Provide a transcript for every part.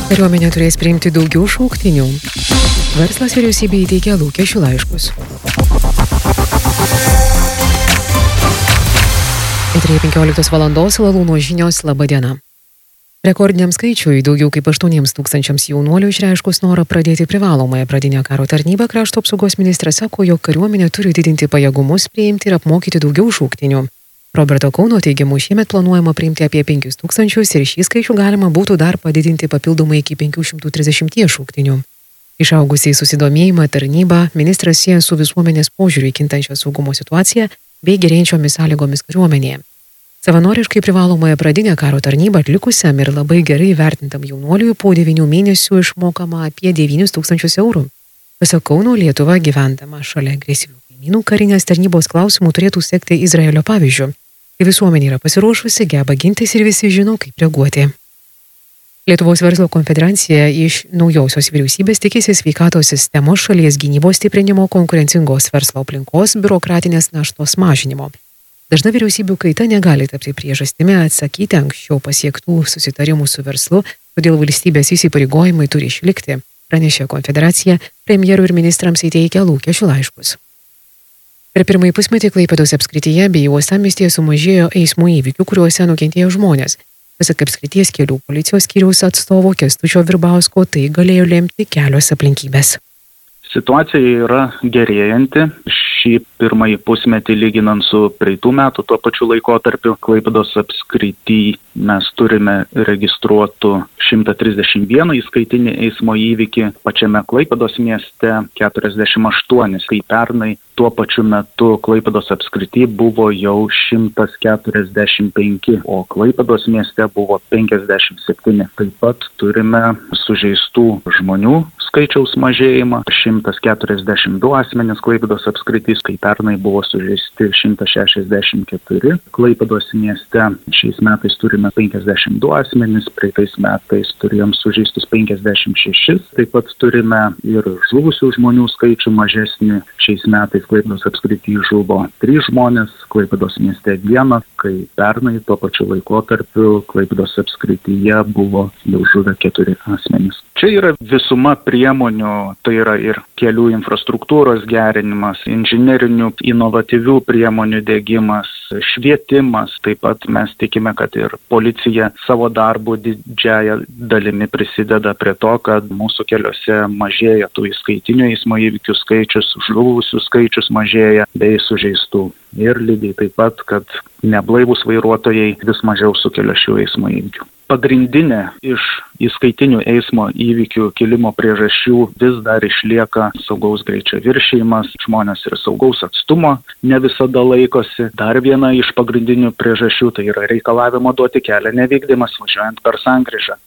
Kariuomenė turės priimti daugiau šauktinių. Verslas vyriausybei įteikė lūkesčių laiškus. Eteryje 15 valandos Lalūno žinios, laba diena. Rekordiniam skaičiui daugiau kaip 8,000 jaunuolių išreiškus norą pradėti privalomąją pradinę karo tarnybą, krašto apsaugos ministras sako, jog kariuomenė turi didinti pajėgumus, priimti ir apmokyti daugiau šauktinių. Roberto Kauno teigimu, šiemet planuojama priimti apie 5,000 ir šį skaičių galima būtų dar padidinti papildomai iki 530 šauktinių. Išaugusiai susidomėjimą tarnybą ministras sieja su visuomenės požiūriu į kintančią saugumo situaciją bei gerėjančiomis sąlygomis kariuomenėje. Savanoriškai privalomąją pradinę karo tarnybą atlikusiam ir labai gerai vertintam jaunuoliui po 9 mėnesių išmokama apie 9,000 eurų. Pasak Kauno, Lietuva gyvendama šalia agresyvių kaimynų karinės tarnybos klausimų turėtų sekti Izraelio pavyzdžiu. Kai visuomenė yra pasiruošusi, geba gintis ir visi žino, kaip reaguoti. Lietuvos verslo konfederacija iš naujosios vyriausybės tikisi sveikatos sistemos, šalies gynybos stiprinimo, konkurencingos verslo aplinkos, biurokratinės naštos mažinimo. Dažna vyriausybių kaita negali tapti priežastimi atsakyti anksčiau pasiektų susitarimų su verslu, todėl valstybės įsipareigojimai turi išlikti, pranešė konfederacija, premjerų ir ministrams įteikė lūkesčių laiškus. Per pirmąjį pusmetį Klaipėdos apskrityje bei uostamiestyje sumažėjo eismo įvykių, kuriuose nukentėjo žmonės. Pasak apskrities kelių policijos skyriaus atstovo Kęstučio Virbausko, tai galėjo lemti kelios aplinkybės. Situacija yra gerėjanti. Šį pirmąjį pusmetį lyginant su praeitų metų tuo pačiu laikotarpiu Klaipėdos apskrity mes turime registruotų 131 įskaitinį eismo įvykį, pačiame Klaipėdos mieste 48, kai pernai tuo pačiu metu Klaipėdos apskrity buvo jau 145, o Klaipėdos mieste buvo 57. Taip pat turime sužeistų žmonių skaičiaus mažėjimą, 142 asmenys Klaipėdos apskritys, kai pernai buvo sužeisti 164. Klaipėdos mieste šiais metais turime 52 asmenys, praeitais metais turėjom sužeistus 56. Taip pat turime ir žuvusių žmonių skaičių mažesnį. Šiais metais Klaipėdos apskrityje žuvo 3 žmonės, Klaipėdos mieste 1, kai pernai tuo pačiu laikotarpiu Klaipėdos apskrityje buvo jau žuvę 4 asmenys. Čia yra visuma priemonių, tai yra ir kelių infrastruktūros gerinimas, inžinerinių inovatyvių priemonių diegimas, švietimas. Taip pat mes tikime, kad ir policija savo darbu didžiąją dalimi prisideda prie to, kad mūsų keliuose mažėja tų įskaitinių eismo įvykių skaičius, žuvusių skaičius mažėja bei sužeistų. Ir lygiai taip pat, kad neblaivūs vairuotojai vis mažiau sukelia šių eismo įvykių. Pagrindinė iš įskaitinių eismo įvykių kilimo priežasčių vis dar išlieka saugaus greičio viršijimas, žmonės ir saugaus atstumo ne visada laikosi. Dar viena iš pagrindinių priežasčių tai yra reikalavimo duoti kelią nevykdymas važiuojant per sankryžą.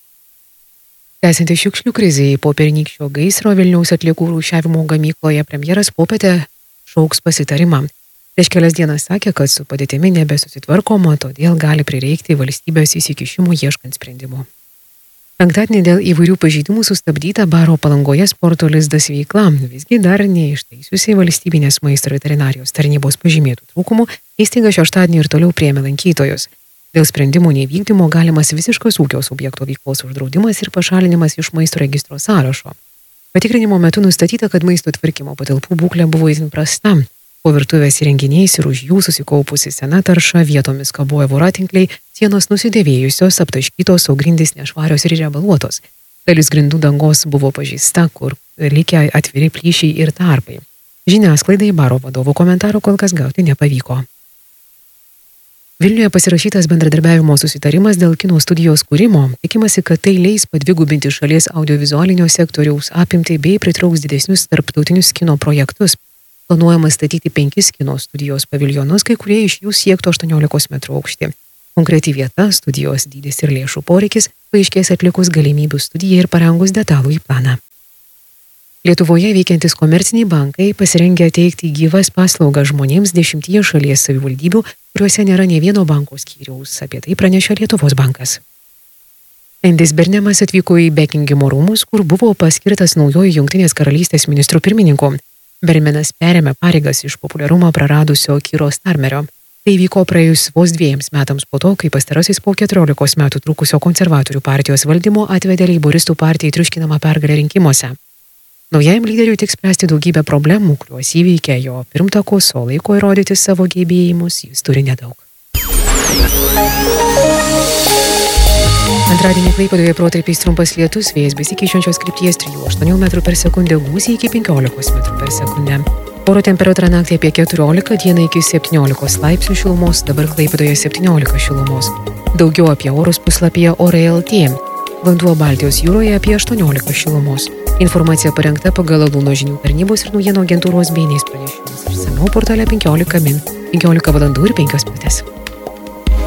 Tęsiantis šiukšlių krizei po pernykščio gaisro Vilniaus atliekų rūšiavimo gamykloje premjeras popietę šauks pasitarimą. Prieš kelias dienas sakė, kad su padėtimi nebesusitvarkoma, todėl gali prireikti valstybės įsikišimo ieškant sprendimų. Penktadienį dėl įvairių pažeidimų sustabdyta Baro Palangoje sporto lizdas veikla, visgi dar neištaisiusi valstybinės maisto ir veterinarijos tarnybos pažymėtų trūkumų, įstaiga šeštadienį ir toliau priėmė lankytojus. Dėl sprendimų nevykdymo galimas visiškas ūkio subjekto veiklos uždraudimas ir pašalinimas iš maisto registro sąrašo. Patikrinimo metu nustatyta, kad maisto tvarkymo patalpų būklė buvo itin prasta. Po virtuvės įrenginiais ir už jų susikaupusi sena tarša, vietomis kabojo voratinkliai, sienos nusidėvėjusios, aptaškytos, o grindys nešvarios ir riebaluotos. Dalis grindų dangos buvo pažeista, kur likę atviri plyšiai ir tarpai. Žiniasklaidai Baro vadovo komentaro kol kas gauti nepavyko. Vilniuje pasirašytas bendradarbiavimo susitarimas dėl kino studijos kūrimo. Tikimasi, kad tai leis padvigubinti šalies audiovizualinio sektoriaus apimtį bei pritrauks didesnius tarptautinius kino projektus. Planuojama statyti 5 kino studijos paviljonus, kai kurie iš jų siektų 18 metrų aukštį. Konkreti vieta, studijos dydis ir lėšų poreikis paaiškės atlikus galimybių studiją ir parengus detalų į planą. Lietuvoje veikiantis komerciniai bankai pasirengę teikti gyvas paslaugas žmonėms 10 šalies savivaldybių, kuriuose nėra nė vieno banko skyriaus. Apie tai pranešė Lietuvos bankas. Endis Bernemas atvyko į Bekingemo rūmus, kur buvo paskirtas naujoji Jungtinės karalystės ministru pirmininku. Bermenas perėmė pareigas iš populiarumą praradusio Kiro Starmerio. Tai vyko praėjus vos 2 metams po to, kai pastarasis po 14 metų trukusio konservatorių partijos valdymo atvedė leiboristų partijai triuškinamą pergalę rinkimuose. Naujajam lyderiui tik spręsti daugybę problemų, kuriuos įveikė jo pirmtakos, o laiko įrodyti savo gebėjimus jis turi nedaug. Antradienį Klaipėdoje protarpiais trumpas lietus, vėjas besikeičiančios krypties 3–8 m/s, gūsiai iki 15 m/s. Oro temperatūra naktį apie 14, dieną iki 17 laipsnių šilumos, dabar Klaipėdoje 17 šilumos. Daugiau apie orus puslapyje Orai.lt. Vanduo Baltijos jūroje apie 18 šilumos. Informacija parengta pagal Alūno žinių tarnybos ir naujienų agentūros BNS pranešimus. Išsamiau portale 15 min. 15 val. ir 5 minutės.